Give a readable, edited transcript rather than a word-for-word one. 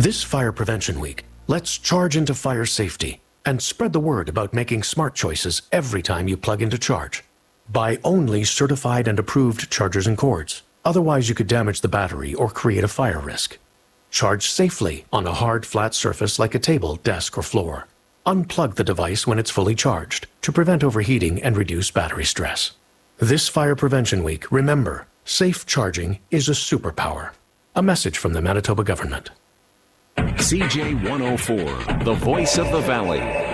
This Fire Prevention Week, let's charge into fire safety and spread the word about making smart choices every time you plug in to charge. Buy only certified and approved chargers and cords. Otherwise, you could damage the battery or create a fire risk. Charge safely on a hard, flat surface like a table, desk, or floor. Unplug the device when it's fully charged to prevent overheating and reduce battery stress. This Fire Prevention Week, remember, safe charging is a superpower. A message from the Manitoba government. CJ104, the voice of the valley.